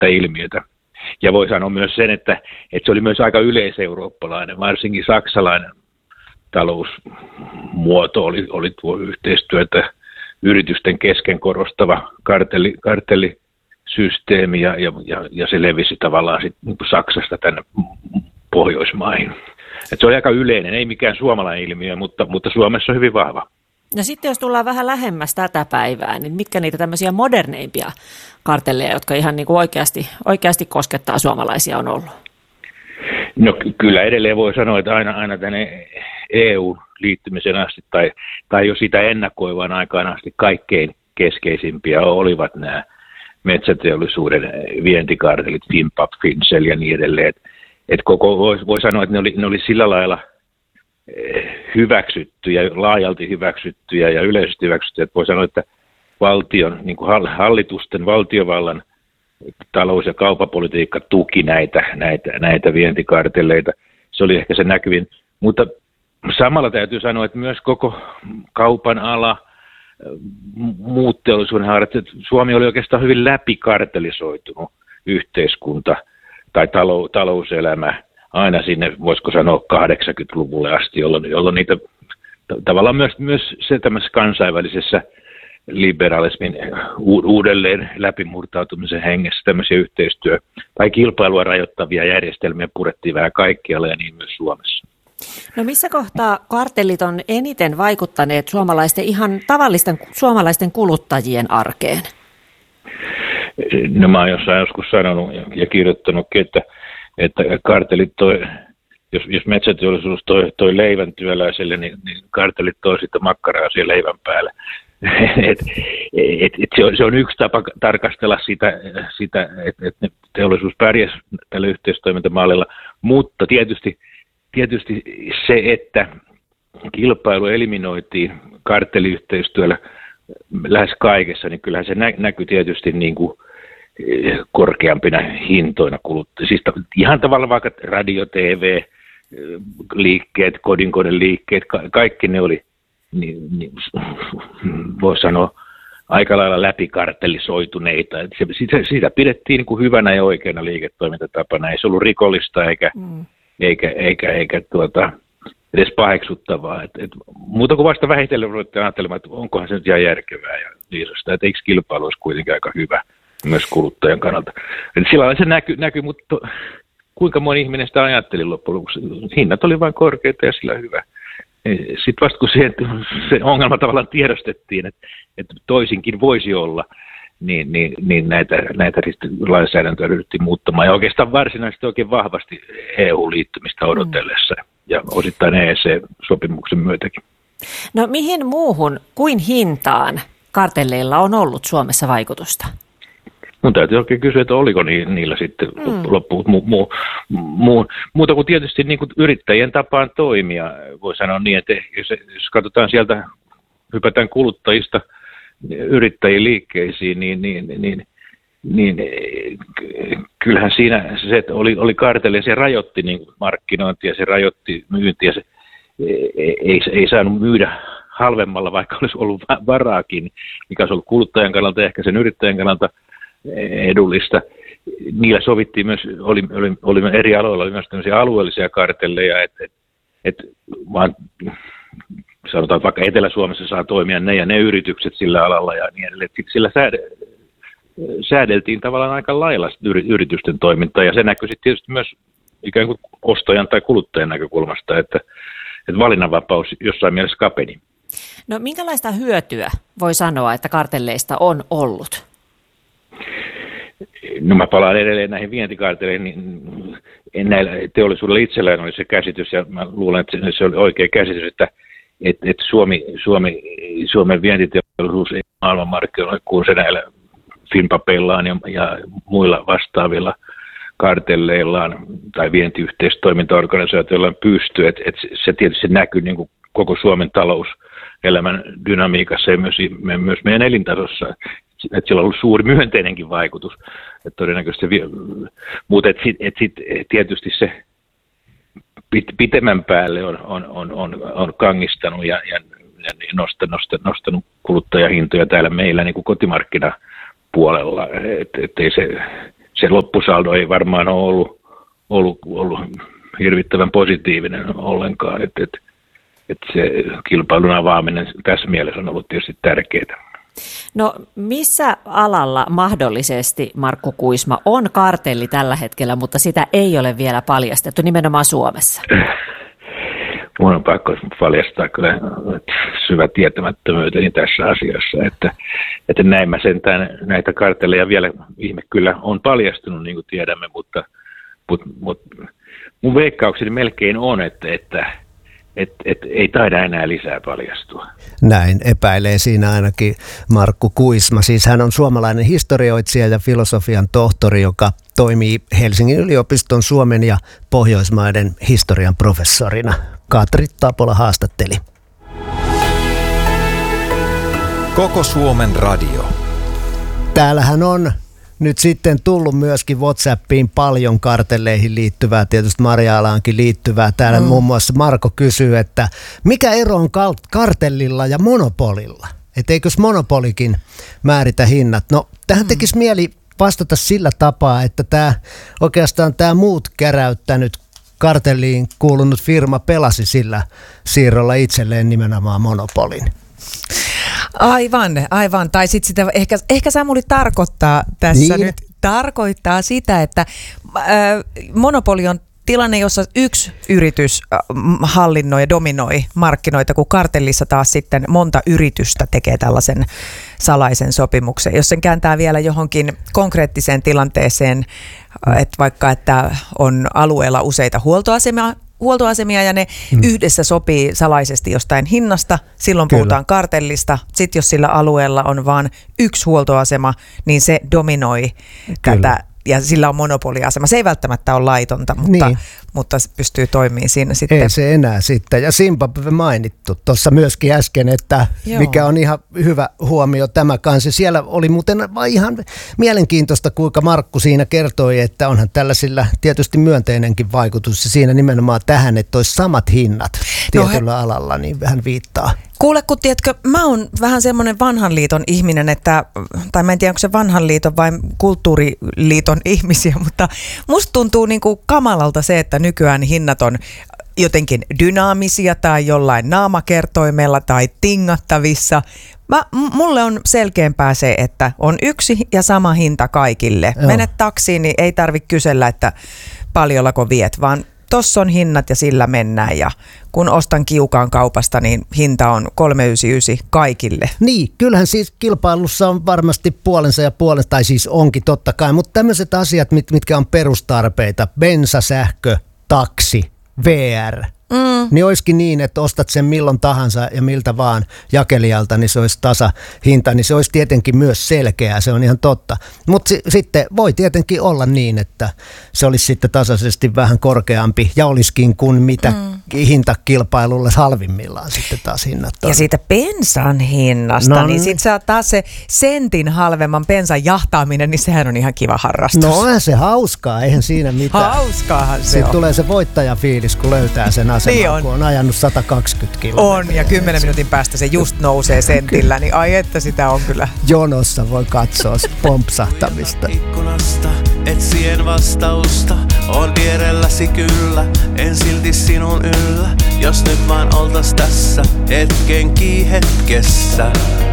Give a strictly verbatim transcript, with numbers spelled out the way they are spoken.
tätä ilmiötä. Ja voi sanoa myös sen, että, että se oli myös aika yleiseurooppalainen, varsinkin saksalainen talousmuoto oli, oli tuo yhteistyötä yritysten kesken korostava kartelli, kartellisysteemi ja, ja, ja se levisi tavallaan sit niin kuin Saksasta tänne Pohjoismaihin. Et se oli aika yleinen, ei mikään suomalainen ilmiö, mutta, mutta Suomessa on hyvin vahva. No sitten jos tullaan vähän lähemmäs tätä päivää, niin mitkä niitä tämmöisiä moderneimpia kartelleja, jotka ihan niin kuin oikeasti, oikeasti koskettaa suomalaisia on ollut? No kyllä edelleen voi sanoa, että aina, aina tänne E U-liittymisen asti tai, tai jo sitä ennakoivaan aikaan asti kaikkein keskeisimpiä olivat nämä metsäteollisuuden vientikartelit, Finnpap, Fincell ja niin edelleen. Et, et koko, voi, voi sanoa, että ne oli, ne oli sillä lailla hyväksyttyjä, laajalti hyväksyttyjä ja yleisesti hyväksyttyjä, että voi sanoa, että valtion, niin kuin hallitusten, valtiovallan talous- ja kaupapolitiikka tuki näitä, näitä, näitä vientikartelleita. Se oli ehkä se näkyvin, mutta samalla täytyy sanoa, että myös koko kaupan ala, muut teollisuuden haarat, Suomi oli oikeastaan hyvin läpikartelisoitunut yhteiskunta tai talou, talouselämä aina sinne, voisiko sanoa, kahdeksankymmentäluvulle asti, jolloin, jolloin niitä tavallaan myös, myös se tämmöisessä kansainvälisessä liberalismin uudelleen läpimurtautumisen hengessä tämmöisiä yhteistyö- tai kilpailua rajoittavia järjestelmiä purettiin vähän kaikkialla ja niin myös Suomessa. No missä kohtaa kartellit on eniten vaikuttaneet suomalaisten, ihan tavallisten suomalaisten kuluttajien arkeen? No mä oon jossain joskus sanonut ja kirjoittanutkin, että, että kartellit toi, jos, jos metsäteollisuus toi, toi leivän työläiselle, niin, niin kartellit toi sitten makkaraa siihen leivän päälle. et, et, et se, on, se on yksi tapa tarkastella sitä, sitä että et teollisuus pärjäsi tällä yhteistoimintamallilla, mutta tietysti, tietysti se, että kilpailu eliminoitiin kartelliyhteistyöllä lähes kaikessa, niin kyllähän se nä, näkyy tietysti niin kuin korkeampina hintoina kuluttajia. Siis ihan tavallaan vaikka radio, T V, liikkeet, kodinkoden liikkeet, ka, kaikki ne oli, niin, niin, voi sanoa, aika lailla läpikartellisoituneita. Se, sitä, sitä pidettiin niin kuin hyvänä ja oikeana liiketoimintatapana. Ei se ollut rikollista eikä, mm. eikä, eikä, eikä tuota, edes paheksuttavaa. Et, et, muuta kuin vasta vähitellen ruvettiin ajattelemaan, että onkohan se nyt ihan järkevää ja viisasta, että eikö kilpailu olisi kuitenkin aika hyvä myös kuluttajan kannalta. Et sillä lailla se näkyy, näky, mutta kuinka moni ihminen sitä ajatteli loppujen lopuksi. Hinnat oli vain korkeita ja sillä hyvä. Sitten vasta kun se, se ongelma tavallaan tiedostettiin, että, että toisinkin voisi olla, niin, niin, niin näitä, näitä lainsäädäntöä ryhdyttiin muuttamaan. Ja oikeastaan varsinaisesti oikein vahvasti E U-liittymistä odotellessa mm. ja osittain E E C-sopimuksen myötäkin. No mihin muuhun kuin hintaan kartelleilla on ollut Suomessa vaikutusta? Mun täytyy oikein kysyä, että oliko niillä sitten mm. loppuun mu, mu, mu, muuta kuin tietysti niin kuin yrittäjien tapaan toimia. Voi sanoa niin, että jos, jos katsotaan sieltä, hypätään kuluttajista yrittäjien liikkeisiin, niin, niin, niin, niin kyllähän siinä se, että oli, oli kartelli, se rajoitti niin markkinointia, se rajoitti myyntiä, se ei, ei saanut myydä halvemmalla, vaikka olisi ollut varaakin, mikä olisi ollut kuluttajan kannalta, ehkä sen yrittäjän kannalta edullista. Niillä sovittiin myös, oli, oli, oli eri aloilla oli myös tämmöisiä alueellisia kartelleja, että et, et, vaan sanotaan, että vaikka Etelä-Suomessa saa toimia ne ja ne yritykset sillä alalla ja niin edelleen. Sitten sillä sääde, säädeltiin tavallaan aika lailla yritysten toimintaa ja se näkyy sitten tietysti myös ikään kuin ostajan tai kuluttajan näkökulmasta, että, että valinnanvapaus jossain mielessä kapeni. No minkälaista hyötyä voi sanoa, että kartelleista on ollut? No mä palaan edelleen näihin vientikartelleihin, niin näillä teollisuudella itsellään oli se käsitys, ja mä luulen, että se oli oikea käsitys, että, että, että Suomi, Suomi, Suomen vientiteollisuus ei maailmanmarkkinoilla, kun se näillä Finnpapeillaan ja, ja muilla vastaavilla kartelleillaan tai vientiyhteistoimintaorganisaatioillaan pystyy, että, että se tietysti näkyy niin kuin koko Suomen talouselämän dynamiikassa ja myös, myös meidän elintasossa. Että sillä on ollut suuri myönteinenkin vaikutus. Että todennäköisesti, mutta et sit, et sit, tietysti se pit, pitemmän päälle on, on, on, on, on kangistanut ja, ja, ja nostanut, nostanut, nostanut kuluttajahintoja täällä meillä niin kuin kotimarkkinapuolella. Et, et ei se, se loppusaldo ei varmaan ole ollut, ollut, ollut hirvittävän positiivinen ollenkaan, että et, et se kilpailun avaaminen tässä mielessä on ollut tietysti tärkeää. No missä alalla mahdollisesti, Markku Kuisma, on kartelli tällä hetkellä, mutta sitä ei ole vielä paljastettu, nimenomaan Suomessa? Minun on pakko paljastaa kyllä syvä tietämättömyyteni tässä asiassa, että, että näin mä sentään näitä kartelleja vielä ihme kyllä on paljastunut, niin kuin tiedämme, mutta, mutta, mutta mun veikkaukseni melkein on, että, että et, et, ei taida enää lisää paljastua. Näin epäilee siinä ainakin Markku Kuisma. Siis hän on suomalainen historioitsija ja filosofian tohtori, joka toimii Helsingin yliopiston Suomen ja Pohjoismaiden historian professorina. Katri Tapola haastatteli. Koko Suomen radio. Täällähän on nyt sitten tullut myöskin WhatsAppiin paljon kartelleihin liittyvää, tietysti Marja-Alaankin liittyvää. Täällä mm. muun muassa Marko kysyy, että mikä ero on kartellilla ja monopolilla? Että eikös monopolikin määritä hinnat? No tähän tekisi mieli vastata sillä tapaa, että tämä oikeastaan tämä muut käräyttänyt kartelliin kuulunut firma pelasi sillä siirrolla itselleen nimenomaan monopolin. Aivan, aivan. Tai sitten sitä ehkä, ehkä Samuli tarkoittaa tässä niin. nyt, tarkoittaa sitä, että äh, monopoli on tilanne, jossa yksi yritys hallinnoi ja dominoi markkinoita, kun kartellissa taas sitten monta yritystä tekee tällaisen salaisen sopimuksen. Jos sen kääntää vielä johonkin konkreettiseen tilanteeseen, että vaikka että on alueella useita huoltoasemia, huoltoasemia ja ne hmm. yhdessä sopii salaisesti jostain hinnasta, silloin Kyllä. puhutaan kartellista. Sitten jos sillä alueella on vain yksi huoltoasema, niin se dominoi Kyllä. tätä ja sillä on monopoliasema. Se ei välttämättä ole laitonta, mutta, niin. mutta pystyy toimimaan siinä sitten. Ei se enää sitten. Ja Zimbabwe mainittu tuossa myöskin äsken, että Joo. mikä on ihan hyvä huomio tämä kanssa. Siellä oli muuten ihan mielenkiintoista, kuinka Markku siinä kertoi, että onhan tällaisilla tietysti myönteinenkin vaikutus siinä nimenomaan tähän, että olisi samat hinnat tietyllä no he... alalla, niin vähän viittaa. Kuule, kun tiedätkö, mä oon vähän semmoinen vanhan liiton ihminen, että, tai mä en tiedä, onko se vanhan liiton vai kulttuuriliiton ihmisiä, mutta musta tuntuu niin kuin kamalalta se, että nykyään hinnat on jotenkin dynaamisia tai jollain naamakertoimella tai tingattavissa. Mä, mulle on selkeämpää se, että on yksi ja sama hinta kaikille. Joo. Menet taksiin, niin ei tarvitse kysellä, että paljollako viet, vaan tossa on hinnat ja sillä mennään ja kun ostan kiukaan kaupasta, niin hinta on kolmesataayhdeksänkymmentäyhdeksän kaikille. Niin, kyllähän siis kilpailussa on varmasti puolensa ja puolensa, tai siis onkin totta kai, mutta tämmöiset asiat, mit, mitkä on perustarpeita, bensa, sähkö, taksi, V R, mm. niin olisikin niin, että ostat sen milloin tahansa ja miltä vaan jakelijalta, niin se olisi tasahinta, niin se olisi tietenkin myös selkeää, se on ihan totta. Mutta si- sitten voi tietenkin olla niin, että se olisi sitten tasaisesti vähän korkeampi ja olisikin kuin mitä mm. hintakilpailulla halvimmillaan sitten taas hinnat on. Ja siitä bensan hinnasta, no, niin sitten saa taas se sentin halvemman bensan jahtaaminen, niin sehän on ihan kiva harrastus. No on se hauskaa, eihän siinä mitään. Hauskaahan se sitten on. tulee se voittajafiilis, kun löytää sen aseman, niin on. Kun on ajanut sata kaksikymmentä kilometriä. On, ja kymmenen minuutin päästä se just nousee sentillä, niin ai että sitä on kyllä. Jonossa voi katsoa pompsahtamista. Ikkunasta etsien vastausta, on vierelläsi kyllä, en silti sinun yllä. Jos nyt vaan oltais tässä hetkenkin hetkessä.